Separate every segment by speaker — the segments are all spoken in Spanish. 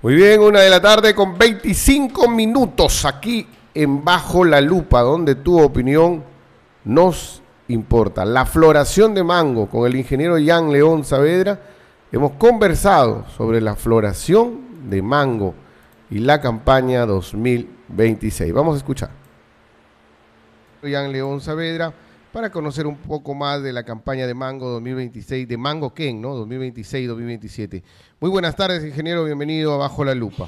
Speaker 1: Muy bien, 1:00 con 25 minutos aquí en Bajo la Lupa, donde tu opinión nos importa. La floración de mango con el ingeniero Jan León Saavedra. Hemos conversado sobre la floración de mango y la campaña 2026. Vamos a escuchar. Jan León Saavedra, para conocer un poco más de la campaña de mango 2026, de Mango Ken, ¿no? 2026-2027. Muy buenas tardes, ingeniero, bienvenido a Bajo la Lupa.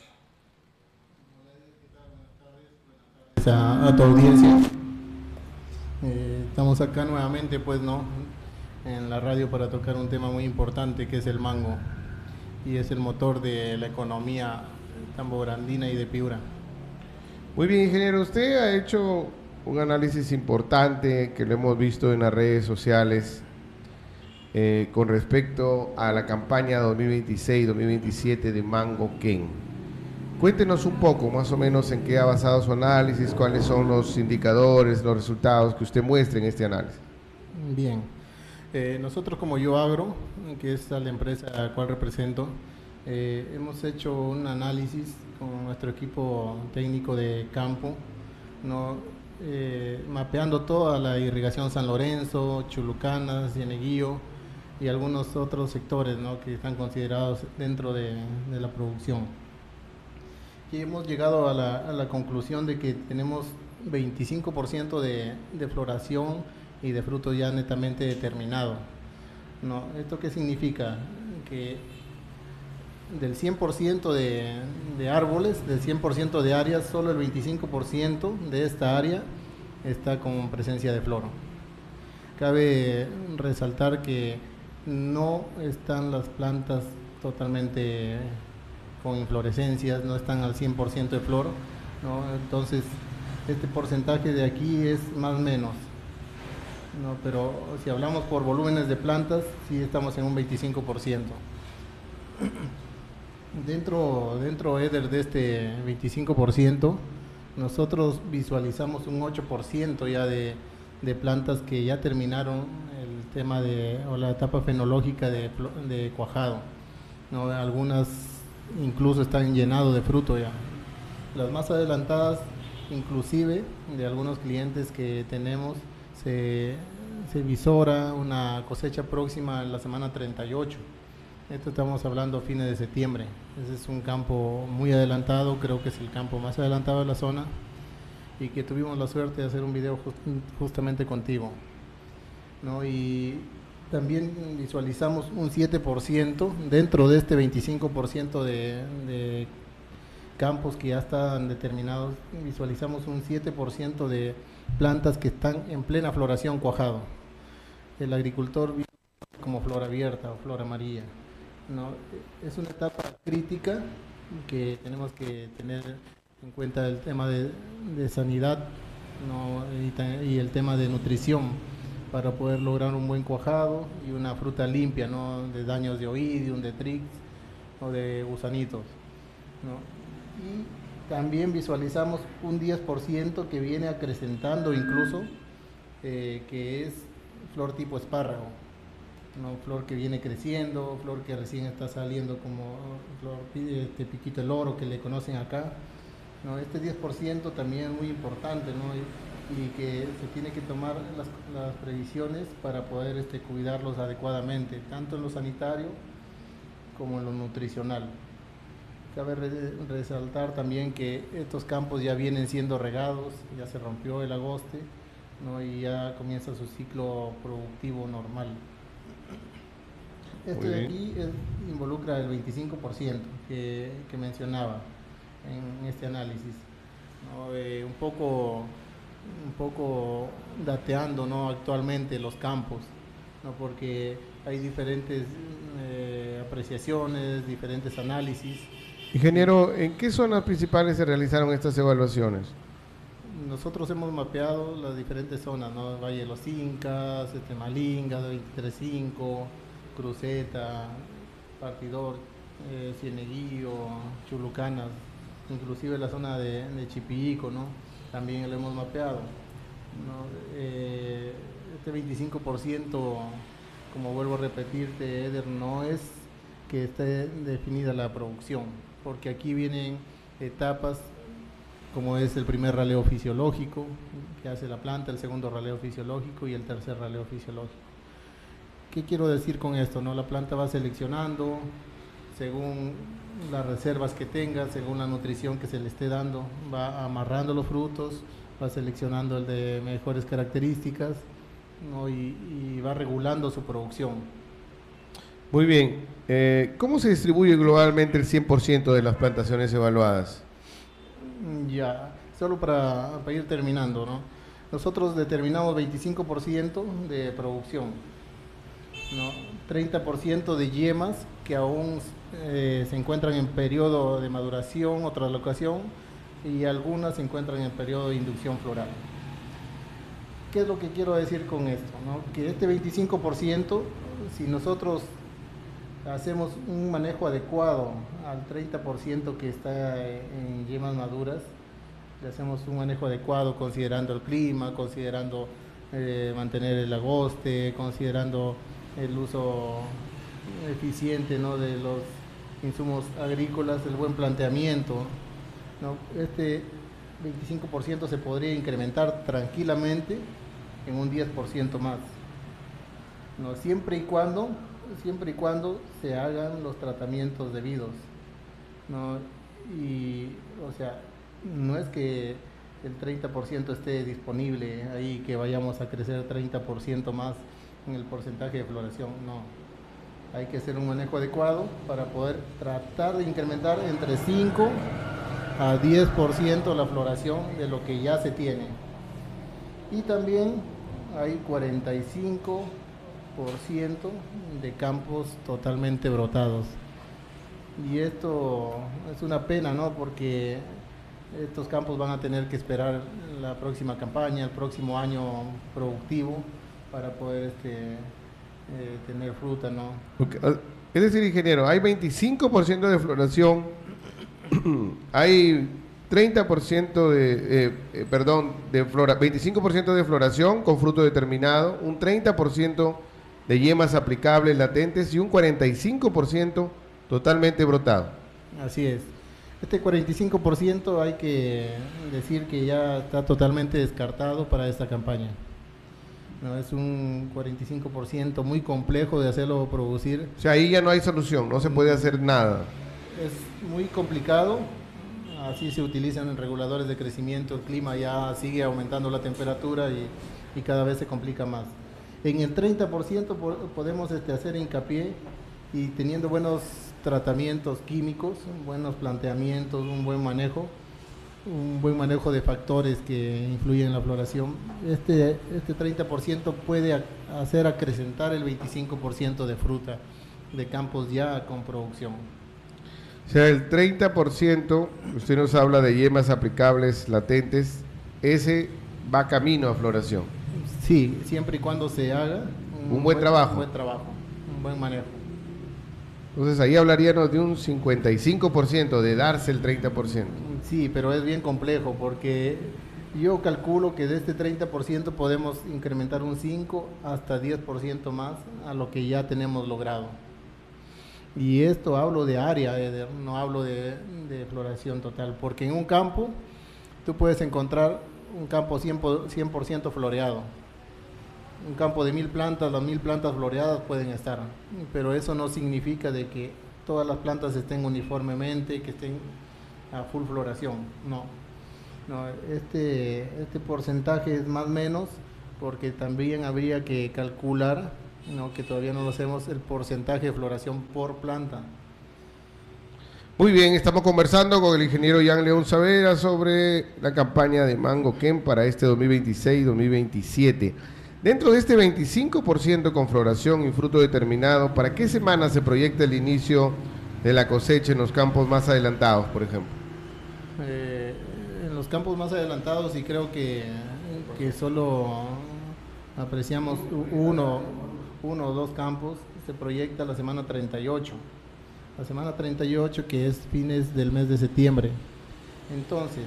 Speaker 2: A tu audiencia. Estamos acá nuevamente, pues, ¿no?, en la radio para tocar un tema muy importante que es el mango, y es el motor de la economía tambograndina y de Piura.
Speaker 1: Muy bien, ingeniero, usted ha hecho un análisis importante que lo hemos visto en las redes sociales con respecto a la campaña 2026-2027 de Mango Ken. Cuéntenos un poco, más o menos, en qué ha basado su análisis, cuáles son los indicadores, los resultados que usted muestra en este análisis.
Speaker 2: Bien, nosotros como Yo Agro, que es la empresa a la cual represento, hemos hecho un análisis con nuestro equipo técnico de campo, ¿no?, mapeando toda la irrigación San Lorenzo, Chulucanas, Cieneguillo y algunos otros sectores, ¿no?, que están considerados dentro de la producción. Y hemos llegado a la conclusión de que tenemos 25% de floración y de fruto ya netamente determinado, ¿no? ¿Esto qué significa? Que del 100% de árboles, del 100% de áreas, solo el 25% de esta área está con presencia de flor. Cabe resaltar que no están las plantas totalmente con inflorescencias, no están al 100% de flor, ¿no? Entonces, este porcentaje de aquí es más o menos, ¿no? Pero si hablamos por volúmenes de plantas, sí estamos en un 25%. Dentro, Eder, de este 25%, nosotros visualizamos un 8% ya de plantas que ya terminaron el tema o la etapa fenológica de cuajado, ¿no? Algunas incluso están llenadas de fruto ya. Las más adelantadas, inclusive de algunos clientes que tenemos, se visora una cosecha próxima en la semana 38. Esto estamos hablando fines de septiembre. Ese es un campo muy adelantado, creo que es el campo más adelantado de la zona, y que tuvimos la suerte de hacer un video justamente contigo, ¿no? Y también visualizamos un 7% dentro de este 25% de campos que ya están determinados. Visualizamos un 7% de plantas que están en plena floración cuajado. El agricultor ve como flor abierta o flor amarilla, ¿no? Es una etapa crítica que tenemos que tener en cuenta el tema de sanidad, ¿no?, y el tema de nutrición, para poder lograr un buen cuajado y una fruta limpia, ¿no?, de daños de oidium, de trix o de gusanitos, ¿no? Y también visualizamos un 10% que viene acrecentando incluso, que es flor tipo espárrago, ¿no? Flor que viene creciendo, flor que recién está saliendo como flor piquito el oro que le conocen acá, ¿no? Este 10% también es muy importante, ¿no?, y que se tiene que tomar las previsiones para poder cuidarlos adecuadamente, tanto en lo sanitario como en lo nutricional. Cabe resaltar también que estos campos ya vienen siendo regados, ya se rompió el agoste, ¿no?, y ya comienza su ciclo productivo normal. Esto de aquí involucra el 25% que mencionaba en este análisis, ¿no? Un poco dateando, ¿no?, actualmente los campos, ¿no?, porque hay diferentes apreciaciones, diferentes análisis.
Speaker 1: Ingeniero, ¿en qué zonas principales se realizaron estas evaluaciones?
Speaker 2: Nosotros hemos mapeado las diferentes zonas, ¿no?, Valle de los Incas, Malinga, 23.5, Cruceta, Partidor, Cieneguillo, Chulucanas, inclusive la zona de Chipillico, ¿no?, también lo hemos mapeado, ¿no? Este 25%, como vuelvo a repetirte, Eder, no es que esté definida la producción, porque aquí vienen etapas como es el primer raleo fisiológico que hace la planta, el segundo raleo fisiológico y el tercer raleo fisiológico. ¿Qué quiero decir con esto? ¿No? La planta va seleccionando según las reservas que tenga, según la nutrición que se le esté dando, va amarrando los frutos, va seleccionando el de mejores características, ¿no? y va regulando su producción.
Speaker 1: Muy bien. ¿Cómo se distribuye globalmente el 100% de las plantaciones evaluadas?
Speaker 2: Ya, solo para ir terminando, ¿no? Nosotros determinamos 25% de producción, ¿no? 30% de yemas que aún se encuentran en periodo de maduración o translocación y algunas se encuentran en periodo de inducción floral. ¿Qué es lo que quiero decir con esto, no? Que este 25%, si nosotros hacemos un manejo adecuado al 30% que está en yemas maduras, le hacemos un manejo adecuado considerando el clima, considerando mantener el agoste, considerando el uso eficiente, ¿no? de los insumos agrícolas, el buen planteamiento, ¿no? Este 25% se podría incrementar tranquilamente en un 10% más, ¿no? Siempre y cuando se hagan los tratamientos debidos, ¿no? Y, o sea, no es que el 30% esté disponible ahí, que vayamos a crecer 30% más en el porcentaje de floración, no. Hay que hacer un manejo adecuado para poder tratar de incrementar entre 5 a 10% la floración de lo que ya se tiene. Y también hay 45% de campos totalmente brotados. Y esto es una pena, ¿no? Porque estos campos van a tener que esperar la próxima campaña, el próximo año productivo para poder tener fruta, ¿no?
Speaker 1: Okay. Es decir, ingeniero, hay 25% de floración, hay 30% de 25% de floración con fruto determinado, un 30% de yemas aplicables latentes y un 45% totalmente brotado.
Speaker 2: Así es. Este 45% hay que decir que ya está totalmente descartado para esta campaña. No, es un 45% muy complejo de hacerlo producir.
Speaker 1: O sea, ahí ya no hay solución, no se puede hacer nada.
Speaker 2: Es muy complicado, así se utilizan reguladores de crecimiento, el clima ya sigue aumentando la temperatura y cada vez se complica más. En el 30% podemos hacer hincapié y teniendo buenos tratamientos químicos, buenos planteamientos, un buen manejo de factores que influyen en la floración, este 30% puede hacer acrecentar el 25% de fruta de campos ya con producción.
Speaker 1: O sea, el 30%, usted nos habla de yemas aplicables latentes, ese va camino a floración.
Speaker 2: Sí, siempre y cuando se haga
Speaker 1: un buen trabajo.
Speaker 2: Un buen manejo.
Speaker 1: Entonces ahí hablaríamos de un 55% de darse el 30%.
Speaker 2: Sí, pero es bien complejo porque yo calculo que de este 30% podemos incrementar un 5 hasta 10% más a lo que ya tenemos logrado. Y esto hablo de área, no hablo de floración total, porque en un campo tú puedes encontrar un campo 100% floreado. Un campo de 1000 plantas, las 1000 plantas floreadas pueden estar, pero eso no significa de que todas las plantas estén uniformemente, que estén a full floración, no. Este porcentaje es más o menos porque también habría que calcular, ¿no? Que todavía no lo hacemos, el porcentaje de floración por planta.
Speaker 1: Muy bien, estamos conversando con el ingeniero Jan León Savera sobre la campaña de Mango Ken para este 2026-2027. Dentro de este 25% con floración y fruto determinado, ¿para qué semana se proyecta el inicio de la cosecha en los campos más adelantados, por ejemplo?
Speaker 2: En los campos más adelantados, y creo que solo apreciamos uno o dos campos, se proyecta la semana 38. La semana 38, que es fines del mes de septiembre. Entonces,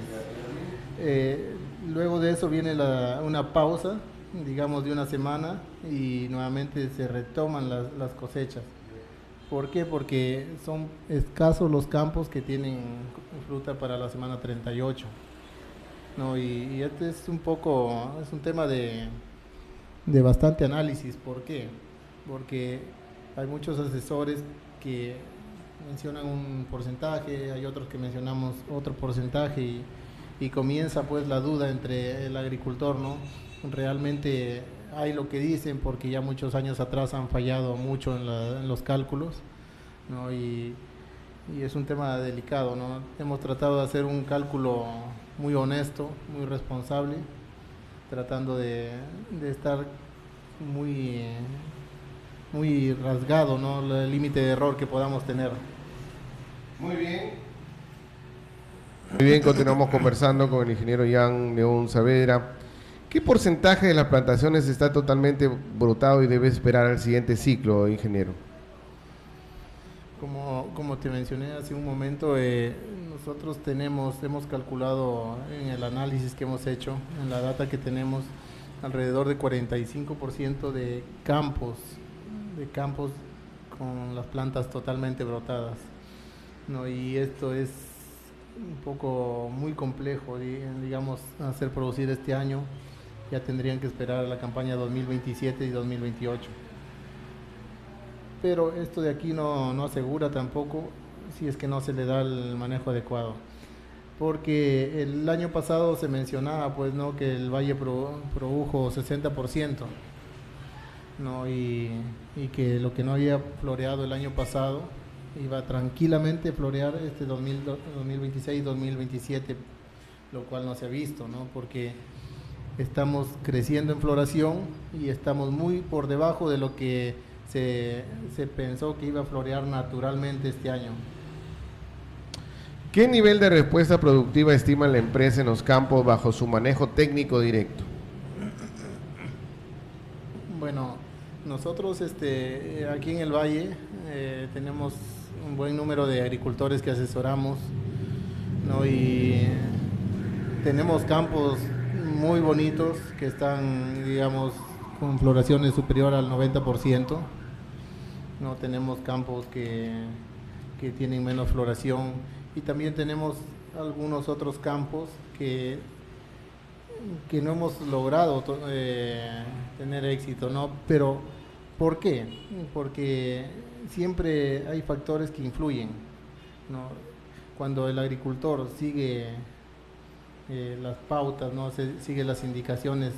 Speaker 2: luego de eso viene una pausa, digamos de una semana, y nuevamente se retoman las cosechas. ¿Por qué? Porque son escasos los campos que tienen fruta para la semana 38, ¿no? Y este es es un tema de bastante análisis. ¿Por qué? Porque hay muchos asesores que mencionan un porcentaje, hay otros que mencionamos otro porcentaje y comienza pues la duda entre el agricultor, ¿no? Realmente hay lo que dicen porque ya muchos años atrás han fallado mucho en los cálculos, ¿no? Y es un tema delicado, ¿no? Hemos tratado de hacer un cálculo muy honesto, muy responsable, tratando de estar muy, muy rasgado, ¿no? El límite de error que podamos tener.
Speaker 1: Muy bien. Muy bien, continuamos conversando con el ingeniero Jan León Saavedra. ¿Qué porcentaje de las plantaciones está totalmente brotado y debe esperar al siguiente ciclo, ingeniero?
Speaker 2: Como te mencioné hace un momento, nosotros hemos calculado en el análisis que hemos hecho, en la data que tenemos, alrededor de 45% de campos con las plantas totalmente brotadas, ¿no? Y esto es un poco muy complejo, digamos, hacer producir este año. Ya tendrían que esperar la campaña 2027 y 2028. Pero esto de aquí no asegura tampoco si es que no se le da el manejo adecuado. Porque el año pasado se mencionaba, pues, ¿no?, que el valle produjo 60%, ¿no? Y que lo que no había floreado el año pasado iba tranquilamente a florear este 2026-2027, lo cual no se ha visto, ¿no? Porque estamos creciendo en floración y estamos muy por debajo de lo que se pensó que iba a florear naturalmente este año.
Speaker 1: ¿Qué nivel de respuesta productiva estima la empresa en los campos bajo su manejo técnico directo?
Speaker 2: Bueno, nosotros aquí en el valle tenemos un buen número de agricultores que asesoramos, ¿no? Y tenemos campos muy bonitos que están, digamos, con floraciones superior al 90%. No tenemos campos que tienen menos floración, y también tenemos algunos otros campos que no hemos logrado tener éxito, ¿no? Pero ¿por qué? Porque siempre hay factores que influyen, ¿no? Cuando el agricultor sigue las pautas, ¿no?, sigue las indicaciones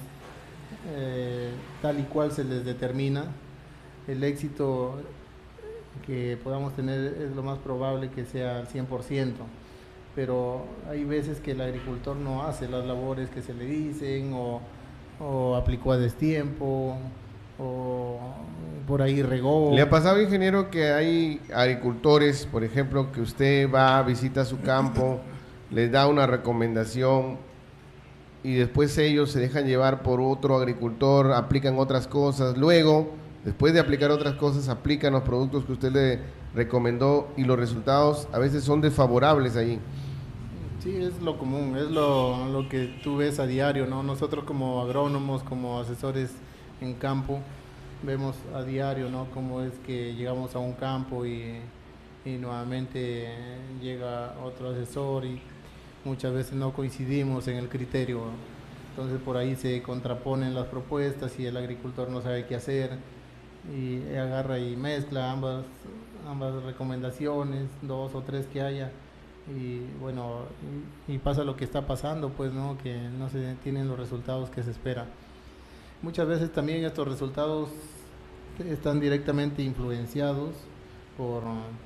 Speaker 2: tal y cual se les determina, el éxito que podamos tener es lo más probable que sea al 100%. Pero hay veces que el agricultor no hace las labores que se le dicen, o aplicó a destiempo, o por ahí regó.
Speaker 1: ¿Le ha pasado, ingeniero, que hay agricultores, por ejemplo, que usted va, visita su campo, les da una recomendación y después ellos se dejan llevar por otro agricultor, aplican otras cosas, luego, después de aplicar otras cosas, aplican los productos que usted le recomendó y los resultados a veces son desfavorables allí?
Speaker 2: Sí, es lo común, es lo que tú ves a diario, ¿no? Nosotros como agrónomos, como asesores en campo, vemos a diario, ¿no?, cómo es que llegamos a un campo y nuevamente llega otro asesor y muchas veces no coincidimos en el criterio. Entonces por ahí se contraponen las propuestas y el agricultor no sabe qué hacer y agarra y mezcla ambas recomendaciones, dos o tres que haya, y bueno, y pasa lo que está pasando, pues, ¿no?, que no se tienen los resultados que se espera. Muchas veces también estos resultados están directamente influenciados por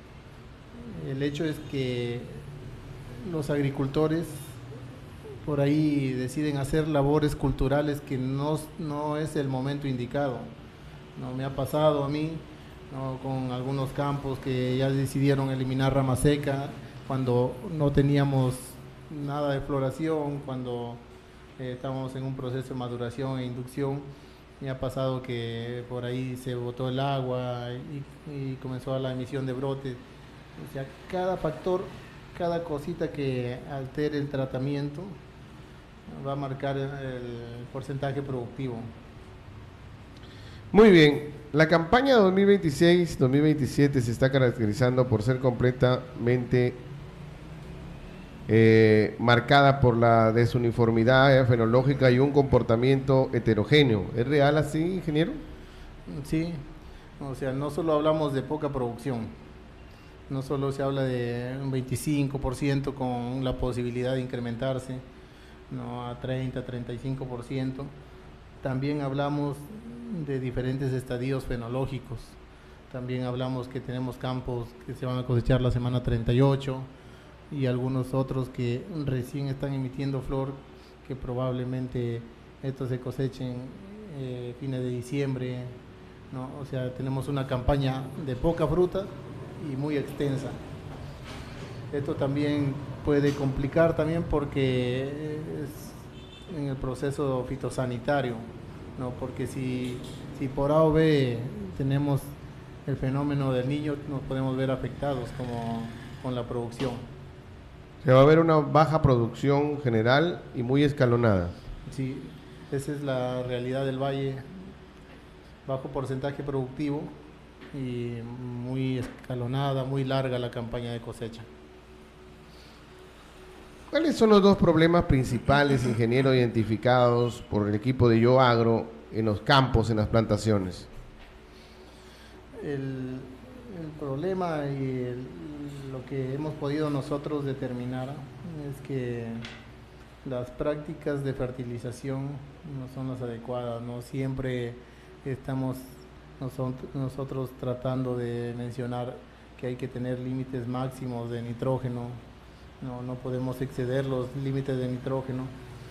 Speaker 2: el hecho es que los agricultores por ahí deciden hacer labores culturales que no es el momento indicado. No me ha pasado a mí, ¿no?, con algunos campos que ya decidieron eliminar rama seca cuando no teníamos nada de floración, cuando estábamos en un proceso de maduración e inducción. Me ha pasado que por ahí se botó el agua y comenzó la emisión de brotes. O sea, cada factor, cada cosita que altere el tratamiento va a marcar el porcentaje productivo.
Speaker 1: Muy bien. La campaña 2026-2027 se está caracterizando por ser completamente marcada por la desuniformidad fenológica y un comportamiento heterogéneo. ¿Es real así, ingeniero?
Speaker 2: Sí, o sea, no solo hablamos de poca producción, no solo se habla de un 25% con la posibilidad de incrementarse, ¿no?, a 30-35%. También hablamos de diferentes estadios fenológicos. También hablamos que tenemos campos que se van a cosechar la semana 38 y algunos otros que recién están emitiendo flor, que probablemente estos se cosechen fines de diciembre, ¿no? O sea, tenemos una campaña de poca fruta y muy extensa. Esto también puede complicar también porque es en el proceso fitosanitario, ¿no? Porque si por A o B tenemos el fenómeno del niño, nos podemos ver afectados con la producción.
Speaker 1: Se va a ver una baja producción general y muy escalonada.
Speaker 2: Sí, esa es la realidad del valle, bajo porcentaje productivo y muy escalonada, muy larga la campaña de cosecha.
Speaker 1: ¿Cuáles son los dos problemas principales, ingeniero, identificados por el equipo de YoAgro en los campos, en las plantaciones?
Speaker 2: El problema y lo que hemos podido nosotros determinar es que las prácticas de fertilización no son las adecuadas, no siempre estamos nosotros tratando de mencionar que hay que tener límites máximos de nitrógeno, no podemos exceder los límites de nitrógeno.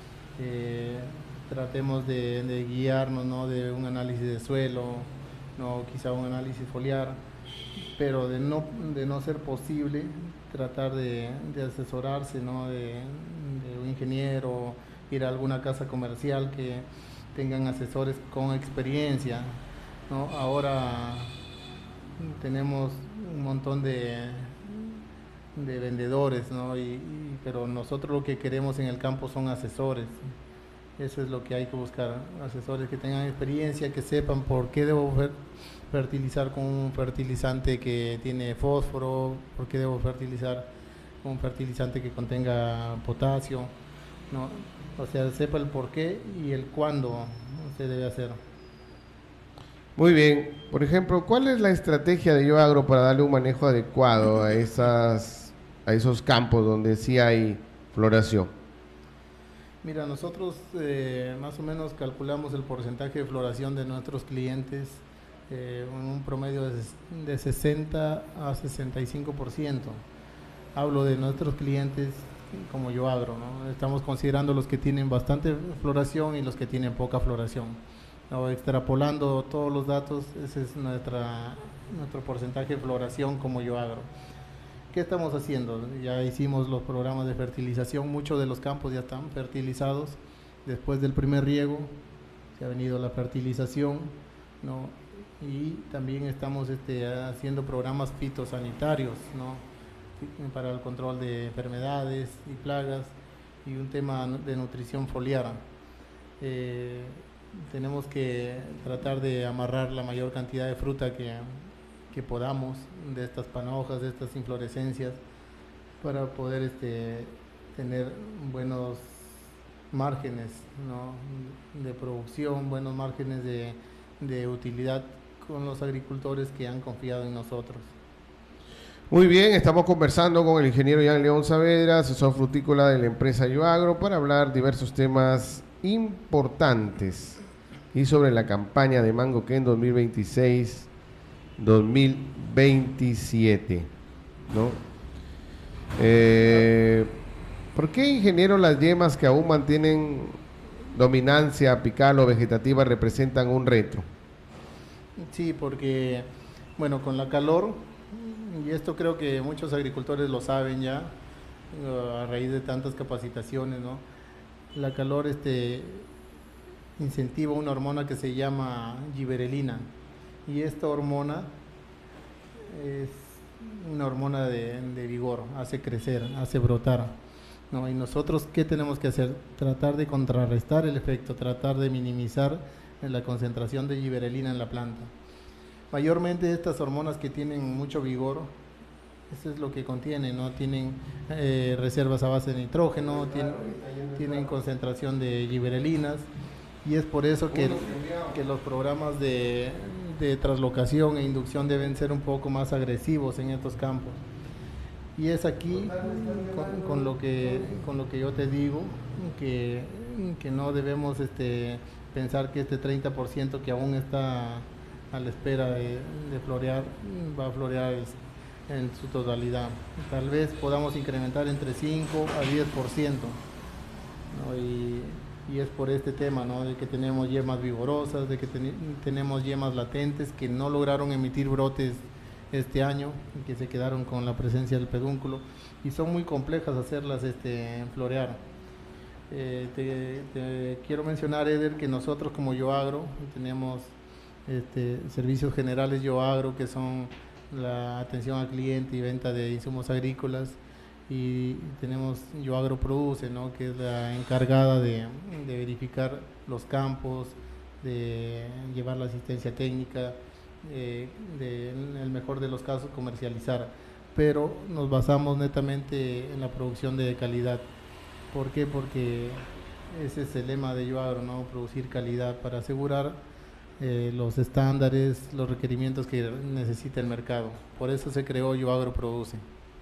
Speaker 2: Tratemos de guiarnos, ¿no?, de un análisis de suelo, no quizá un análisis foliar, pero de no ser posible tratar de asesorarse, ¿no?, de un ingeniero, ir a alguna casa comercial que tengan asesores con experiencia, ¿no? Ahora tenemos un montón de vendedores, ¿no? Pero nosotros lo que queremos en el campo son asesores. Eso es lo que hay que buscar, asesores que tengan experiencia, que sepan por qué debo fertilizar con un fertilizante que tiene fósforo, por qué debo fertilizar con un fertilizante que contenga potasio, ¿no? O sea, sepa el por qué y el cuándo se debe hacer.
Speaker 1: Muy bien. Por ejemplo, ¿cuál es la estrategia de YoAgro para darle un manejo adecuado a esos campos donde sí hay floración?
Speaker 2: Mira, nosotros más o menos calculamos el porcentaje de floración de nuestros clientes en un promedio de 60 a 65%. Hablo de nuestros clientes como YoAgro, ¿no? Estamos considerando los que tienen bastante floración y los que tienen poca floración, ¿no? Extrapolando todos los datos, ese es nuestro porcentaje de floración como YoAgro. ¿Qué estamos haciendo? Ya hicimos los programas de fertilización, muchos de los campos ya están fertilizados. Después del primer riego se ha venido la fertilización, ¿no? Y también estamos haciendo programas fitosanitarios, ¿no?, para el control de enfermedades y plagas, y un tema de nutrición foliar. Tenemos que tratar de amarrar la mayor cantidad de fruta que podamos de estas panojas, de estas inflorescencias, para poder tener buenos márgenes, ¿no?, de producción, buenos márgenes de utilidad con los agricultores que han confiado en nosotros.
Speaker 1: Muy bien, estamos conversando con el ingeniero Jan León Saavedra, asesor frutícola de la empresa YoAgro, para hablar diversos temas importantes y sobre la campaña de Mango Ken 2026-2027, ¿no? ¿Por qué, ingeniero, las yemas que aún mantienen dominancia apical o vegetativa representan un reto?
Speaker 2: Sí, porque, bueno, con la calor, y esto creo que muchos agricultores lo saben ya, a raíz de tantas capacitaciones, ¿no? La calor incentiva una hormona que se llama giberelina, y esta hormona es una hormona de vigor, hace crecer, hace brotar, ¿no? Y nosotros, ¿qué tenemos que hacer? Tratar de contrarrestar el efecto, tratar de minimizar la concentración de giberelina en la planta. mayormente estas hormonas que tienen mucho vigor, eso es lo que contienen, ¿no? Tienen reservas a base de nitrógeno, tienen concentración de giberelinas, y es por eso que los programas de traslocación e inducción deben ser un poco más agresivos en estos campos. Y es aquí con lo que yo te digo que no debemos pensar que este 30% que aún está a la espera de florear va a florear en su totalidad. Tal vez podamos incrementar entre 5 a 10%, ¿no? Y es por este tema, ¿no? De que tenemos yemas vigorosas, de que tenemos yemas latentes que no lograron emitir brotes este año, que se quedaron con la presencia del pedúnculo, y son muy complejas hacerlas florear. Te quiero mencionar, Eder, que nosotros como YoAgro tenemos servicios generales YoAgro, que son la atención al cliente y venta de insumos agrícolas, y tenemos YoAgro Produce, ¿no? Que es la encargada de verificar los campos, de llevar la asistencia técnica, en el mejor de los casos comercializar, pero nos basamos netamente en la producción de calidad. ¿Por qué? Porque ese es el lema de YoAgro, ¿no? Producir calidad para asegurar los estándares, los requerimientos que necesita el mercado. Por eso se creó YoAgro Produce.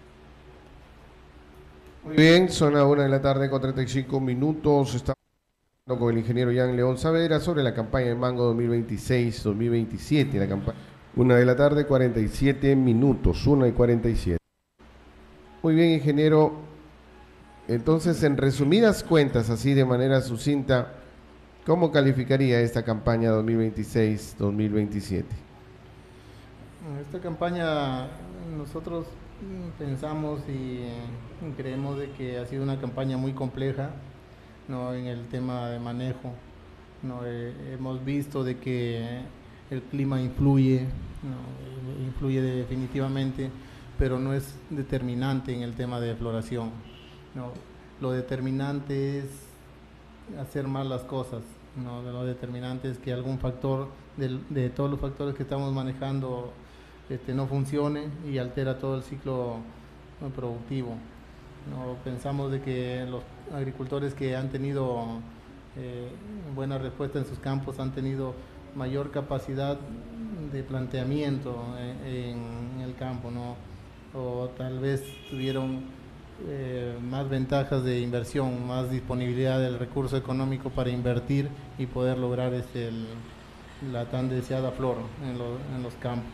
Speaker 1: Muy bien, son las 1 de la tarde con 35 minutos. Estamos hablando con el ingeniero Jan León Saavedra sobre la campaña de mango 2026-2027. La campaña 1 de la tarde, 47 minutos, 1 y 47. Muy bien, ingeniero. Entonces, en resumidas cuentas, así de manera sucinta, ¿cómo calificaría esta campaña 2026-2027?
Speaker 2: Esta campaña nosotros pensamos y creemos de que ha sido una campaña muy compleja, ¿no? En el tema de manejo, ¿no? Hemos visto de que el clima influye, ¿no? Influye definitivamente, pero no es determinante en el tema de floración, ¿no? Lo determinante es hacer mal las cosas, ¿no? Lo determinante es que algún factor de todos los factores que estamos manejando no funcione y altera todo el ciclo productivo, ¿no? Pensamos de que los agricultores que han tenido buena respuesta en sus campos han tenido mayor capacidad de planteamiento en el campo, ¿no? O tal vez tuvieron más ventajas de inversión, más disponibilidad del recurso económico para invertir y poder lograr la tan deseada flor en los campos.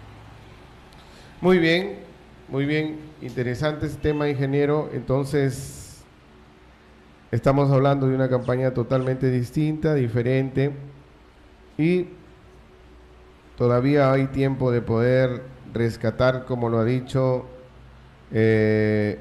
Speaker 1: Muy bien, interesante este tema, ingeniero. Entonces, estamos hablando de una campaña totalmente distinta, diferente, y todavía hay tiempo de poder rescatar, como lo ha dicho, el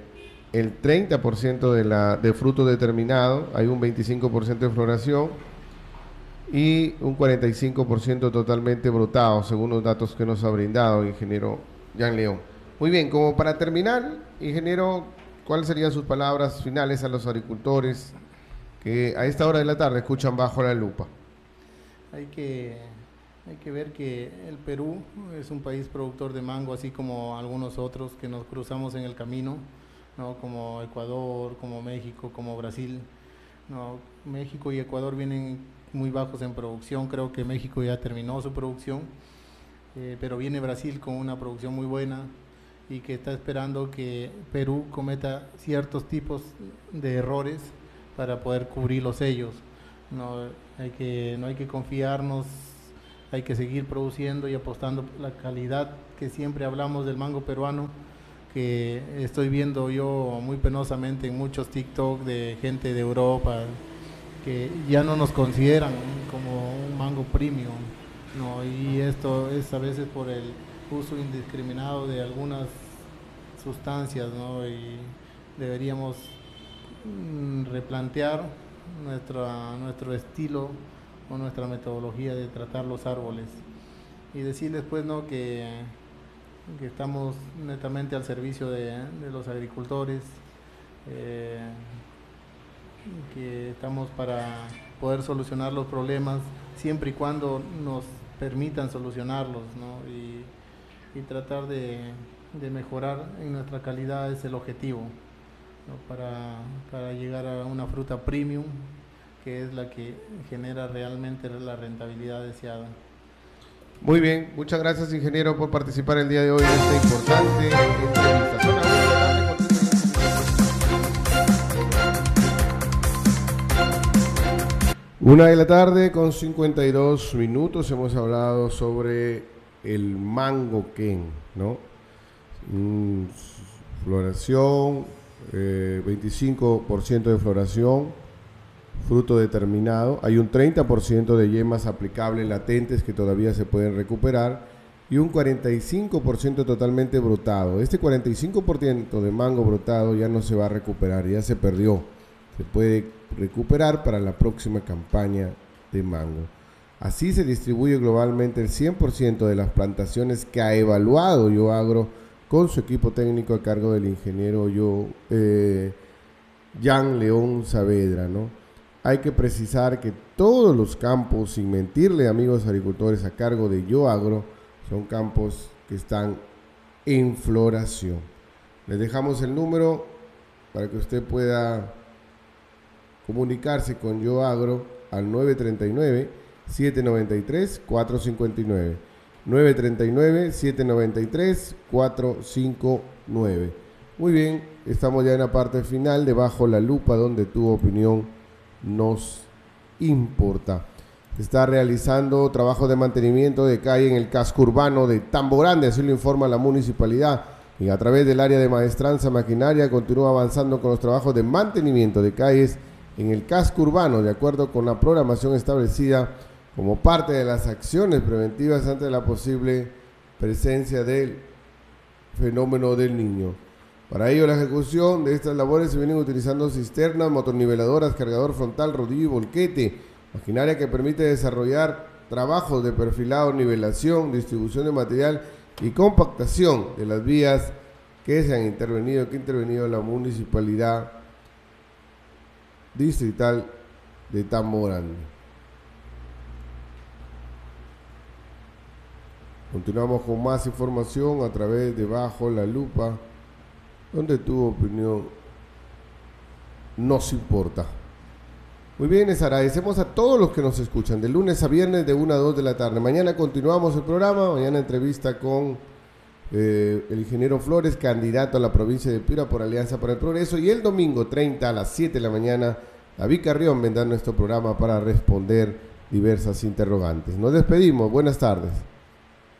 Speaker 1: 30% de fruto determinado, hay un 25% de floración y un 45% totalmente brotado, según los datos que nos ha brindado ingeniero Jan León. Muy bien, como para terminar, ingeniero, ¿cuáles serían sus palabras finales a los agricultores que a esta hora de la tarde escuchan Bajo la Lupa?
Speaker 2: Hay que ver que el Perú es un país productor de mango, así como algunos otros que nos cruzamos en el camino, ¿no? Como Ecuador, como México, como Brasil, ¿no? México y Ecuador vienen muy bajos en producción, creo que México ya terminó su producción, pero viene Brasil con una producción muy buena y que está esperando que Perú cometa ciertos tipos de errores para poder cubrirlos ellos. No hay que confiarnos, hay que seguir produciendo y apostando por la calidad que siempre hablamos del mango peruano, que estoy viendo yo muy penosamente en muchos TikTok de gente de Europa que ya no nos consideran como un mango premium, ¿no? Y esto es a veces por el uso indiscriminado de algunas sustancias, ¿no? Y deberíamos replantear nuestro estilo o nuestra metodología de tratar los árboles y decirles pues, ¿no? que estamos netamente al servicio de los agricultores, que estamos para poder solucionar los problemas siempre y cuando nos permitan solucionarlos, ¿no? Y tratar de mejorar en nuestra calidad es el objetivo, ¿no? Para llegar a una fruta premium, que es la que genera realmente la rentabilidad deseada.
Speaker 1: Muy bien, muchas gracias, ingeniero, por participar el día de hoy en esta importante entrevista. Son las 1:52 PM. Hemos hablado sobre el mango ken, ¿no? Floración, 25% de floración, fruto determinado. Hay un 30% de yemas aplicables latentes que todavía se pueden recuperar y un 45% totalmente brotado. Este 45% de mango brotado ya no se va a recuperar, ya se perdió. Se puede recuperar para la próxima campaña de mango. Así se distribuye globalmente el 100% de las plantaciones que ha evaluado YoAgro con su equipo técnico a cargo del ingeniero Jan León Saavedra, ¿no? Hay que precisar que todos los campos, sin mentirle, amigos agricultores, a cargo de YoAgro, son campos que están en floración. Les dejamos el número para que usted pueda comunicarse con YoAgro al 939-793-459. 939-793-459. Muy bien, estamos ya en la parte final de Bajo la Lupa, donde tu opinión nos importa. Se está realizando trabajo de mantenimiento de calle en el casco urbano de Tambo Grande, así lo informa la municipalidad, y a través del área de maestranza maquinaria continúa avanzando con los trabajos de mantenimiento de calles en el casco urbano, de acuerdo con la programación establecida como parte de las acciones preventivas ante la posible presencia del fenómeno del Niño. Para ello, la ejecución de estas labores se vienen utilizando cisternas, motorniveladoras, cargador frontal, rodillo y volquete, maquinaria que permite desarrollar trabajos de perfilado, nivelación, distribución de material y compactación de las vías que ha intervenido la municipalidad distrital de Tambo Grande. Continuamos con más información a través de Bajo la Lupa, donde tu opinión nos importa. Muy bien, les agradecemos a todos los que nos escuchan de lunes a viernes de 1 a 2 de la tarde. Mañana continuamos el programa, mañana entrevista con el ingeniero Flores, candidato a la provincia de Piura por Alianza para el Progreso, y el domingo 30 a las 7 de la mañana David Carrión vendrá a nuestro programa para responder diversas interrogantes. Nos despedimos, buenas tardes.